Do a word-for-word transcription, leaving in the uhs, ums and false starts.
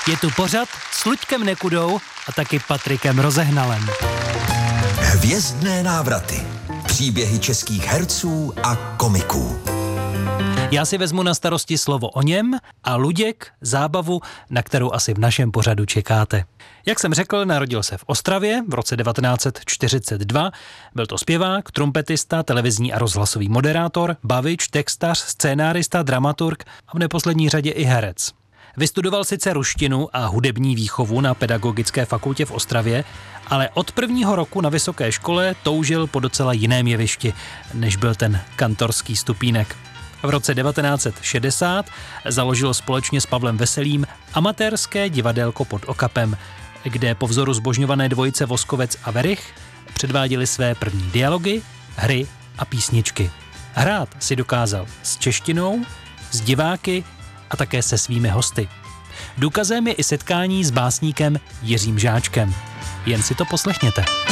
Je tu pořad s Luďkem Nekudou a taky Patrikem Rozehnalem. Hvězdné návraty. Příběhy českých herců a komiků. Já si vezmu na starosti slovo o něm a Luděk zábavu, na kterou asi v našem pořadu čekáte. Jak jsem řekl, narodil se v Ostravě v roce devatenáct set čtyřicet dva. Byl to zpěvák, trumpetista, televizní a rozhlasový moderátor, bavič, textař, scénárista, dramaturg a v neposlední řadě i herec. Vystudoval sice ruštinu a hudební výchovu na Pedagogické fakultě v Ostravě, ale od prvního roku na vysoké škole toužil po docela jiném jevišti, než byl ten kantorský stupínek. V roce devatenáct set šedesát založil společně s Pavlem Veselým amatérské divadélko Pod Okapem, kde po vzoru zbožňované dvojice Voskovec a Werich předváděli své první dialogy, hry a písničky. Hrát si dokázal s češtinou, s diváky a také se svými hosty. Důkazem je i setkání s básníkem Jiřím Žáčkem. Jen si to poslechněte.